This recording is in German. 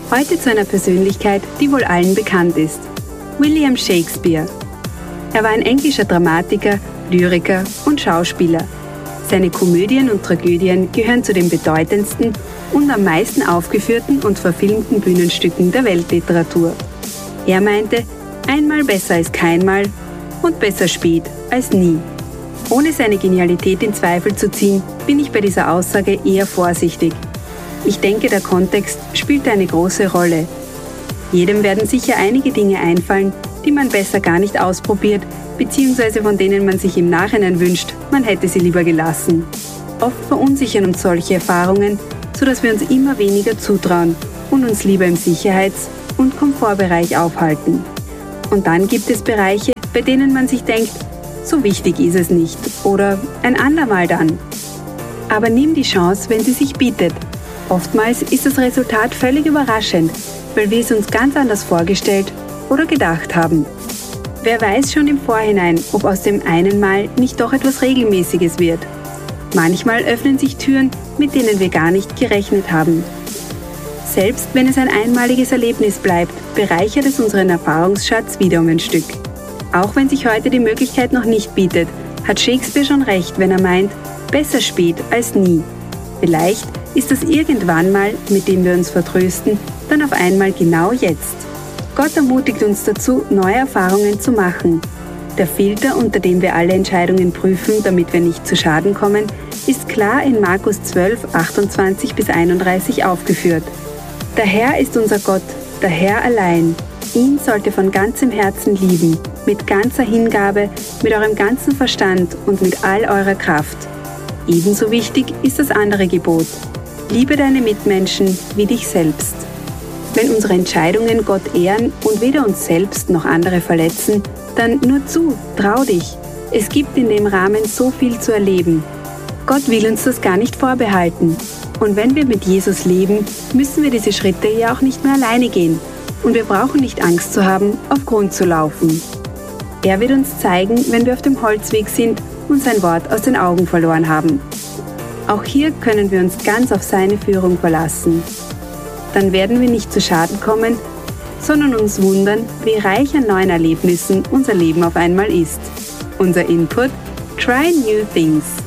Heute zu einer Persönlichkeit, die wohl allen bekannt ist. William Shakespeare. Er war ein englischer Dramatiker, Lyriker und Schauspieler. Seine Komödien und Tragödien gehören zu den bedeutendsten und am meisten aufgeführten und verfilmten Bühnenstücken der Weltliteratur. Er meinte, einmal besser als keinmal und besser spät als nie. Ohne seine Genialität in Zweifel zu ziehen, bin ich bei dieser Aussage eher vorsichtig. Ich denke, der Kontext spielt eine große Rolle. Jedem werden sicher einige Dinge einfallen, die man besser gar nicht ausprobiert, beziehungsweise von denen man sich im Nachhinein wünscht, man hätte sie lieber gelassen. Oft verunsichern uns solche Erfahrungen, sodass wir uns immer weniger zutrauen und uns lieber im Sicherheits- und Komfortbereich aufhalten. Und dann gibt es Bereiche, bei denen man sich denkt, so wichtig ist es nicht oder ein andermal dann. Aber nimm die Chance, wenn sie sich bietet. Oftmals ist das Resultat völlig überraschend, weil wir es uns ganz anders vorgestellt oder gedacht haben. Wer weiß schon im Vorhinein, ob aus dem einen Mal nicht doch etwas Regelmäßiges wird. Manchmal öffnen sich Türen, mit denen wir gar nicht gerechnet haben. Selbst wenn es ein einmaliges Erlebnis bleibt, bereichert es unseren Erfahrungsschatz wieder um ein Stück. Auch wenn sich heute die Möglichkeit noch nicht bietet, hat Shakespeare schon recht, wenn er meint, besser spät als nie. Vielleicht ist das irgendwann mal, mit dem wir uns vertrösten, dann auf einmal genau jetzt. Gott ermutigt uns dazu, neue Erfahrungen zu machen. Der Filter, unter dem wir alle Entscheidungen prüfen, damit wir nicht zu Schaden kommen, ist klar in Markus 12, 28-31 aufgeführt. Der Herr ist unser Gott, der Herr allein. Ihn sollt ihr von ganzem Herzen lieben, mit ganzer Hingabe, mit eurem ganzen Verstand und mit all eurer Kraft. Ebenso wichtig ist das andere Gebot. Liebe deine Mitmenschen wie dich selbst. Wenn unsere Entscheidungen Gott ehren und weder uns selbst noch andere verletzen, dann nur zu, trau dich. Es gibt in dem Rahmen so viel zu erleben. Gott will uns das gar nicht vorbehalten. Und wenn wir mit Jesus leben, müssen wir diese Schritte ja auch nicht mehr alleine gehen. Und wir brauchen nicht Angst zu haben, auf Grund zu laufen. Er wird uns zeigen, wenn wir auf dem Holzweg sind und sein Wort aus den Augen verloren haben. Auch hier können wir uns ganz auf seine Führung verlassen. Dann werden wir nicht zu Schaden kommen, sondern uns wundern, wie reich an neuen Erlebnissen unser Leben auf einmal ist. Unser Input: Try new things.